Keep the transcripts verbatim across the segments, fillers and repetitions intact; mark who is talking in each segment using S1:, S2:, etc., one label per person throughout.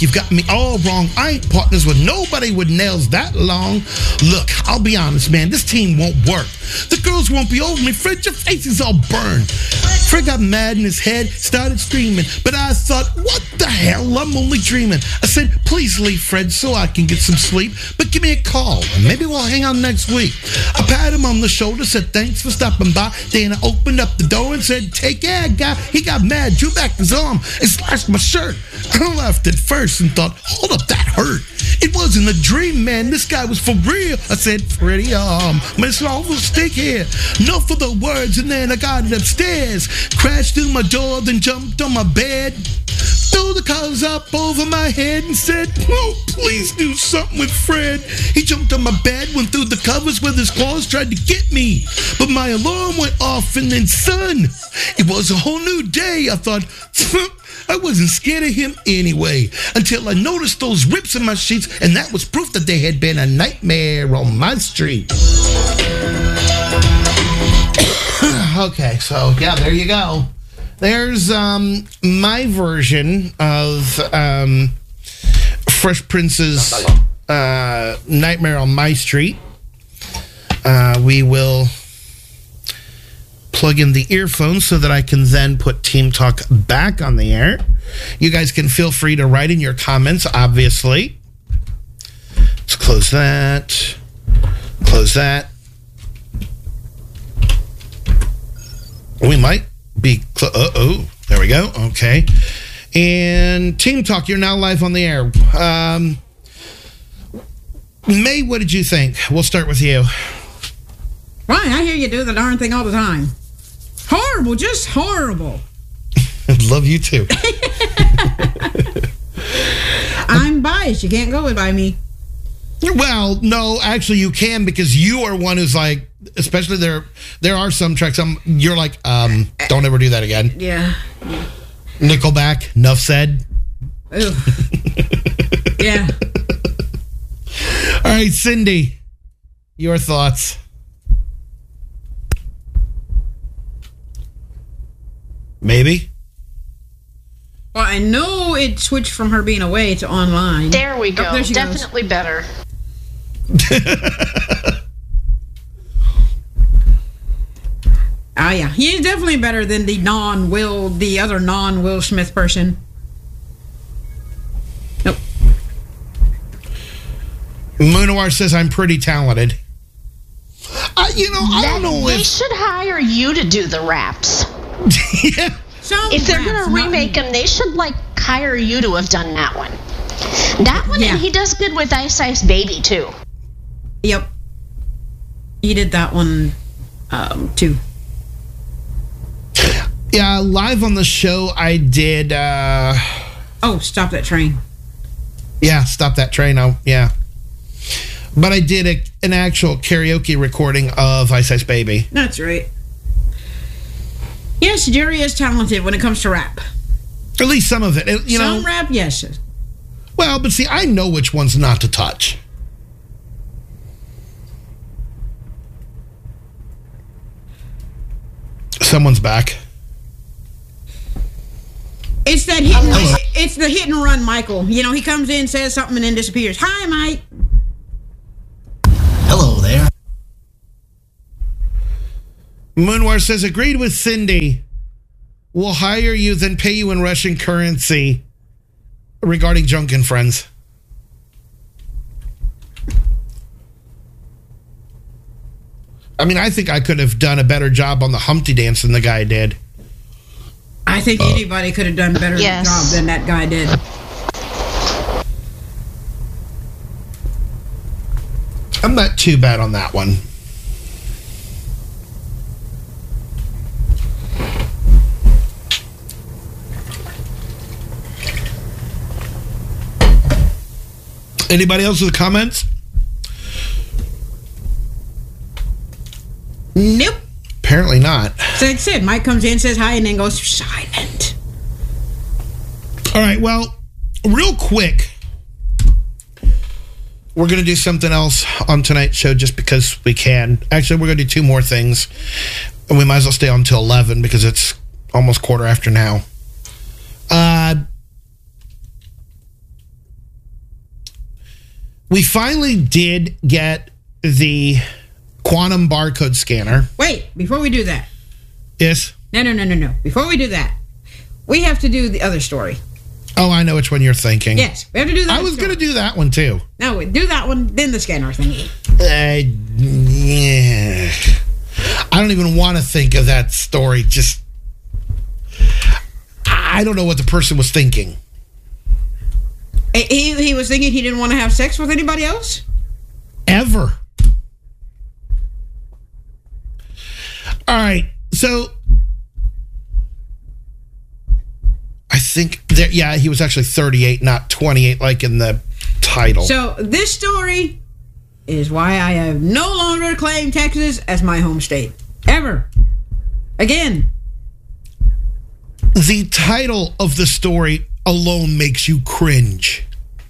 S1: you've got me all wrong. I ain't partners with nobody with nails that long. Look, I'll be honest, man, this team won't work. The girls won't be over me. Fred, your face is all burned. Fred got mad in his head, started screaming, but I thought, what the hell? I'm only dreaming. I said, please leave, Fred, so I can get some sleep, but give me a call, and maybe we'll hang on next week. I patted him on the shoulder, said, thanks for stopping by. Then I opened up the door and said, take care, guy. He got mad, drew back his arm, and slashed my shirt. I laughed at first and thought, hold up, that hurt. It wasn't a dream, man. This guy was for real. I said, Freddie, um, Mister Alva, stick here. No for the words, and then I got it upstairs. Crashed through my door, then jumped on my bed. Threw the covers up over my head and said, oh, please do something with Fred. He jumped on my bed, went through the covers with his claws, tried to get me. But my alarm went off, and then, son, it was a whole new day. I thought, I wasn't scared of him anyway, until I noticed those rips in my sheets, and that was proof that there had been a nightmare on my street. Okay, so yeah, there you go. There's um, my version of um, Fresh Prince's uh, Nightmare on My Street. Uh, we will plug in the earphones so that I can then put Team Talk back on the air. You guys can feel free to write in your comments, obviously. Let's close that. Close that. We might be... Cl- Uh-oh. There we go. Okay. And Team Talk, you're now live on the air. Um, May, what did you think? We'll start with you.
S2: Right, I hear you do the darn thing all the time. Horrible, just horrible.
S1: Love you too.
S2: I'm biased. You can't go with by me.
S1: Well, no, actually you can, because you are one who's like, especially there there are some tracks um you're like, um, don't ever do that again.
S2: Yeah.
S1: Nickelback, enough said.
S2: Ugh. Yeah.
S1: All right, Cindy, your thoughts. Maybe.
S2: Well, I know it switched from her being away to online.
S3: There we go.
S2: Oh, there she
S3: Definitely
S2: goes.
S3: better.
S2: Ah, yeah. He's definitely better than the non-Will, the other non-Will Smith person. Nope.
S1: Moonawar says I'm pretty talented. Uh, you know, I don't know
S3: They
S1: if...
S3: should hire you to do the raps.
S1: Yeah.
S2: Some
S3: If they're
S2: raps,
S3: going to
S2: not-
S3: remake them, they should, like, hire you to have done that one. That one,
S2: Yeah.
S3: and he does good with Ice Ice Baby, too.
S2: Yep. He did that one, um, too.
S1: Yeah, live on the show, I did... Uh,
S2: Oh, stop that train.
S1: yeah, stop that train. Oh, yeah. But I did a, an actual karaoke recording of Ice Ice Baby.
S2: That's right. Yes, Jerry is talented when it comes to rap.
S1: At least some of it. it you
S2: Some
S1: know,
S2: rap, yes.
S1: well, but see, I know which ones not to touch. Someone's back.
S2: It's that hit and, it's the hit and run Michael. You know, he comes in, says something, and then disappears. Hi, Mike.
S4: Hello there.
S1: Moonwar says, agreed with Cindy. We'll hire you, then pay you in Russian currency regarding Junk and Friends. I mean, I think I could have done a better job on the Humpty Dance than the guy did.
S2: I think
S1: Uh,
S2: anybody could have done a better
S3: Yes.
S2: job than that guy did.
S1: I'm not too bad on that one. Anybody else with comments?
S2: Nope.
S1: Apparently not.
S2: So like I said, Mike comes in, says hi, and then goes silent.
S1: All right, well, real quick, we're going to do something else on tonight's show just because we can. Actually, we're going to do two more things, and we might as well stay on until eleven because it's almost quarter after now. Uh, we finally did get the quantum barcode scanner.
S2: Wait, before we do that.
S1: Yes?
S2: No, no, no, no, no. Before we do that, we have to do the other story.
S1: Oh, I know which one you're thinking.
S2: Yes, we have to do that.
S1: I was going to do that one, too.
S2: No, we do that one, then the scanner thingy.
S1: Uh, yeah. I don't even want to think of that story. Just, I don't know what the person was thinking.
S2: He, he was thinking he didn't want to have sex with anybody else?
S1: Ever. All right, so I think that, yeah, he was actually thirty-eight, not twenty-eight, like in the title.
S2: So this story is why I have no longer claimed Texas as my home state. Ever. Again.
S1: The title of the story alone makes you cringe.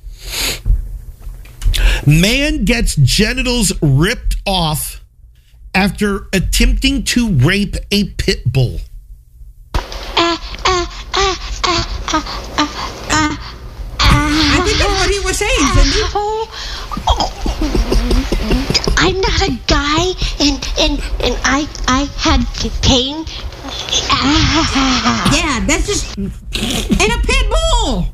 S1: Man gets genitals ripped off after attempting to rape a pit bull.
S2: I think that's what he was saying, Cindy.
S3: Oh, oh. I'm not a guy, and and and I I had pain.
S2: Yeah, that's just in a pit bull.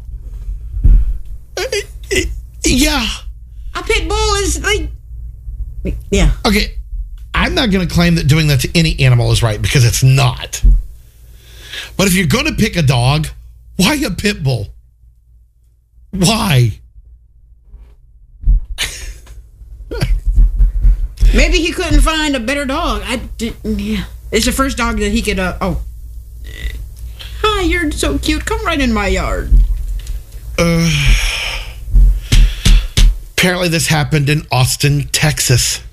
S1: Yeah.
S2: A pit bull is like, yeah.
S1: Okay, I'm not going to claim that doing that to any animal is right, because it's not. But if you're going to pick a dog, why a pit bull? Why?
S2: Maybe he couldn't find a better dog. I did, yeah. It's the first dog that he could. Uh, oh, hi, you're so cute. Come right in my yard.
S1: Uh, apparently, this happened in Austin, Texas.